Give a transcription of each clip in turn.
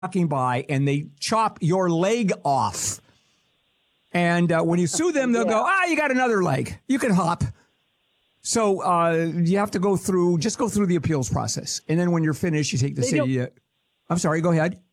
walking by and they chop your leg off. And when you sue them, they'll go, you got another leg. You can hop. So you have to go through the appeals process. And then when you're finished, you take the city. I'm sorry, go ahead.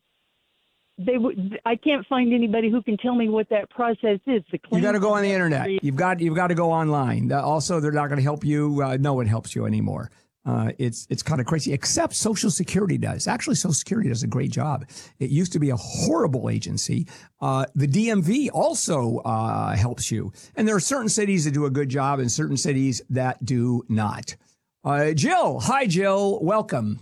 I can't find anybody who can tell me what that process is. You got to go on the internet. You've got to go online. Also, they're not going to help you. No one helps you anymore. It's kind of crazy, except Social Security does. Actually, Social Security does a great job. It used to be a horrible agency. The DMV also helps you. And there are certain cities that do a good job and certain cities that do not. Jill. Hi, Jill. Welcome.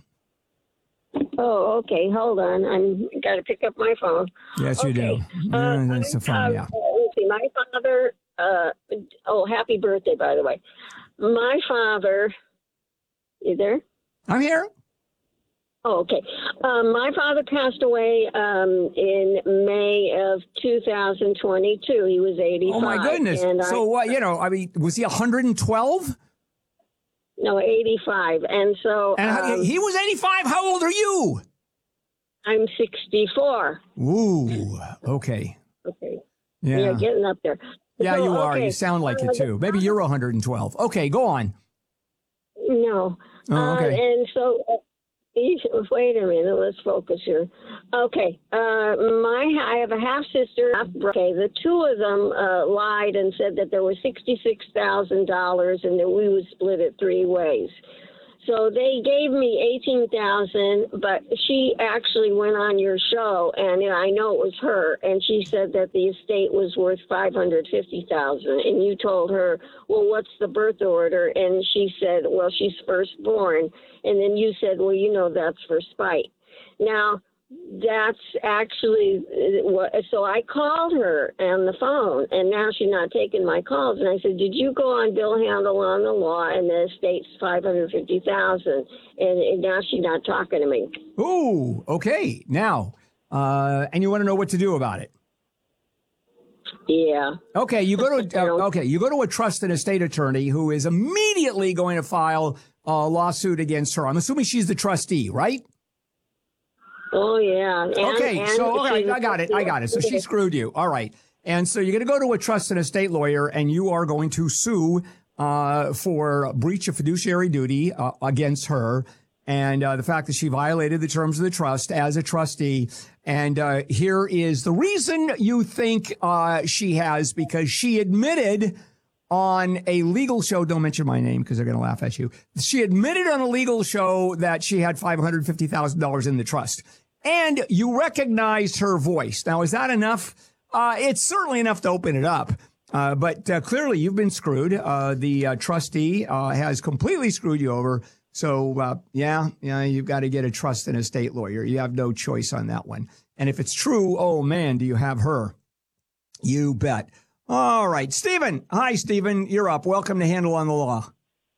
Oh, okay. Hold on. I'm got to pick up my phone. Yes, you do. That's the phone, yeah. Let's see. My father, happy birthday, by the way. My father, you there? I'm here. Oh, okay. My father passed away in May of 2022. He was 85. Oh, my goodness. So, was he 112? No, 85. And so... And he was 85. How old are you? I'm 64. Ooh, okay. Okay. Yeah, getting up there. Yeah, so, you are. Okay. You sound like it, too. Maybe you're 112. Okay, go on. No. Oh, okay. And so... wait a minute, let's focus here. Okay, I have a half sister. Okay, the two of them lied and said that there was $66,000 and that we would split it three ways. So they gave me $18,000, but she actually went on your show, and I know it was her, and she said that the estate was worth $550,000, and you told her, well, what's the birth order? And she said, well, she's firstborn, and then you said, well, that's for spite. Now, that's actually what. So I called her on the phone, and now she's not taking my calls. And I said, "Did you go on Bill Handel on the law?" And the estate's $550,000, and now she's not talking to me. Ooh, okay. Now, and you want to know what to do about it? Yeah. Okay, you go to you go to a trust and estate attorney who is immediately going to file a lawsuit against her. I'm assuming she's the trustee, right? Oh, yeah. I got it. So she screwed you. All right. And so you're going to go to a trust and estate lawyer, and you are going to sue for breach of fiduciary duty against her and the fact that she violated the terms of the trust as a trustee. And here is the reason you think she has, because she admitted on a legal show, don't mention my name because they're going to laugh at you. She admitted on a legal show that she had $550,000 in the trust. And you recognized her voice. Now, is that enough? It's certainly enough to open it up. But clearly, you've been screwed. The trustee has completely screwed you over. So, you've got to get a trust and estate lawyer. You have no choice on that one. And if it's true, oh, man, do you have her? You bet. All right. Stephen. Hi, Stephen. You're up. Welcome to Handel on the Law.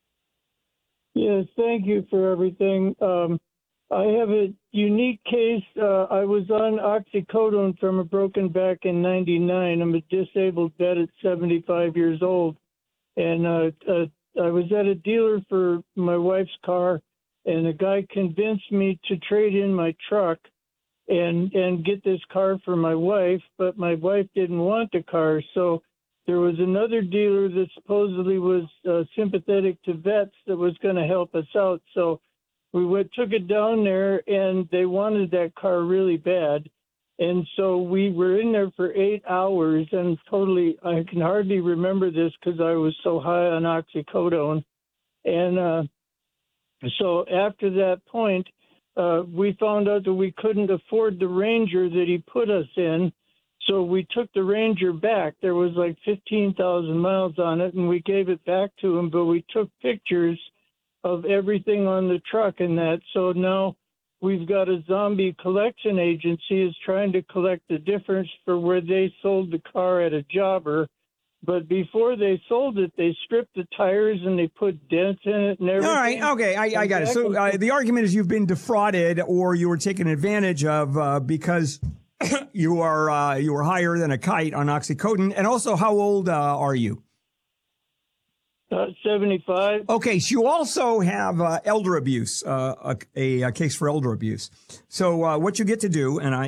Yes, thank you for everything. I have a unique case. I was on oxycodone from a broken back in 99. I'm a disabled vet at 75 years old. And I was at a dealer for my wife's car, and a guy convinced me to trade in my truck and get this car for my wife, but my wife didn't want the car. So there was another dealer that supposedly was sympathetic to vets that was going to help us out. So we took it down there, and they wanted that car really bad. And so we were in there for 8 hours, and I can hardly remember this because I was so high on oxycodone. And so after that point, we found out that we couldn't afford the Ranger that he put us in. So we took the Ranger back. There was like 15,000 miles on it, and we gave it back to him, but we took pictures of everything on the truck and that. So now we've got a zombie collection agency is trying to collect the difference for where they sold the car at a jobber. But before they sold it, they stripped the tires and they put dents in it and everything. All right. Okay. I got it. So the argument is you've been defrauded or you were taken advantage of because you were higher than a kite on oxycodone. And also, how old are you? 75. Okay, so you also have elder abuse, a case for elder abuse. So what you get to do, and